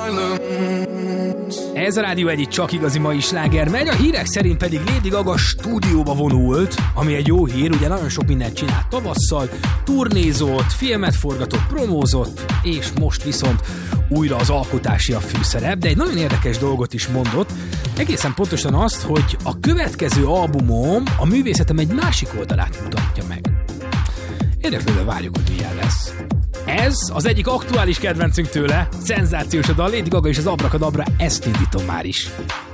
Ez a Rádió egyik csak igazi mai sláger megy, a hírek szerint pedig Lady Gaga stúdióba vonult, ami egy jó hír, ugye nagyon sok mindent csinált tavasszal, turnézott, filmet forgatott, promózott, és most viszont újra az alkotási a főszerep, de egy nagyon érdekes dolgot is mondott, egészen pontosan azt, hogy a következő albumom a művészetem egy másik oldalát mutatja meg. Érdeklődve várjuk, hogy milyen lesz. Ez az egyik aktuális kedvencünk tőle, szenzációs a dal, Lady Gaga és az Abracadabra, ezt indítom már is.